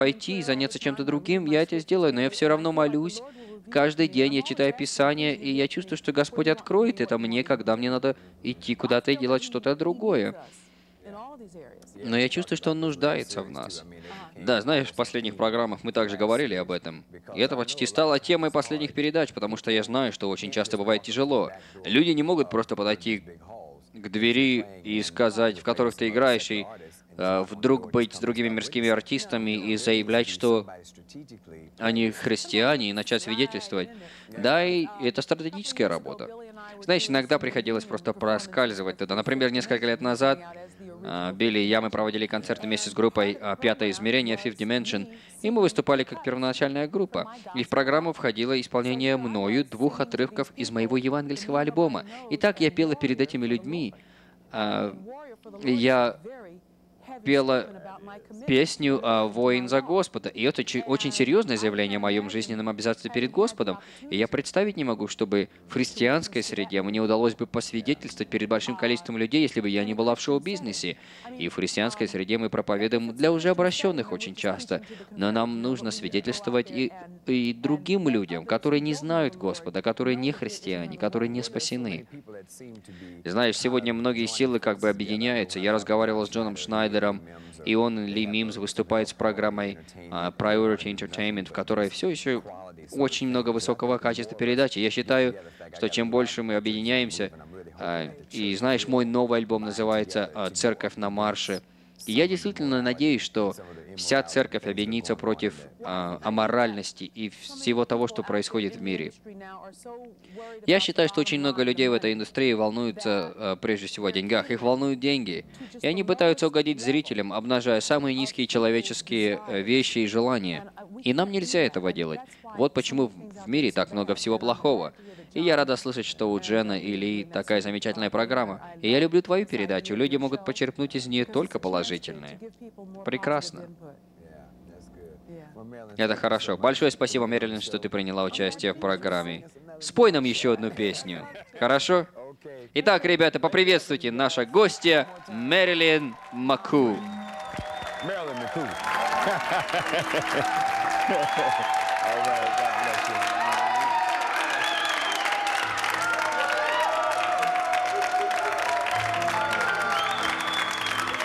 пойти и заняться чем-то другим, я это сделаю, но я все равно молюсь. Каждый день я читаю Писание, и я чувствую, что Господь откроет это мне, когда мне надо идти куда-то и делать что-то другое. Но я чувствую, что Он нуждается в нас. Да, знаешь, в последних программах мы также говорили об этом. И это почти стало темой последних передач, потому что я знаю, что очень часто бывает тяжело. Люди не могут просто подойти к двери и сказать, в которых ты играешь, и вдруг быть с другими мирскими артистами и заявлять, что они христиане, и начать свидетельствовать. Да, и это стратегическая работа. Знаешь, иногда приходилось просто проскальзывать туда. Например, несколько лет назад Билли и я, мы проводили концерт вместе с группой «Пятое измерение» Fifth Dimension, и мы выступали как первоначальная группа. И в программу входило исполнение мною двух отрывков из моего евангельского альбома. И так я пела перед этими людьми. А, и я пела песню «Воин за Господа». И это очень серьезное заявление о моем жизненном обязательстве перед Господом. И я представить не могу, чтобы в христианской среде мне удалось бы посвидетельствовать перед большим количеством людей, если бы я не была в шоу-бизнесе. И в христианской среде мы проповедуем для уже обращенных очень часто. Но нам нужно свидетельствовать и другим людям, которые не знают Господа, которые не христиане, которые не спасены. И знаешь, сегодня многие силы как бы объединяются. Я разговаривал с Джоном Шнайдером, и он, Ли Мимс, выступает с программой Priority Entertainment, в которой все еще очень много высокого качества передачи. Я считаю, что чем больше мы объединяемся, и знаешь, мой новый альбом называется «Церковь на марше», и я действительно надеюсь, что вся церковь объединится против аморальности и всего того, что происходит в мире. Я считаю, что очень много людей в этой индустрии волнуются прежде всего о деньгах. Их волнуют деньги. И они пытаются угодить зрителям, обнажая самые низкие человеческие вещи и желания. И нам нельзя этого делать. Вот почему в мире так много всего плохого. И я рада слышать, что у Джена и Ли такая замечательная программа. И я люблю твою передачу. Люди могут почерпнуть из нее только положительное. Прекрасно. Это хорошо. Большое спасибо, Мэрилин, что ты приняла участие в программе. Спой нам еще одну песню. Хорошо? Итак, ребята, поприветствуйте наша гостья Мэрилин Маку. Marilyn McCool. All right, God bless you.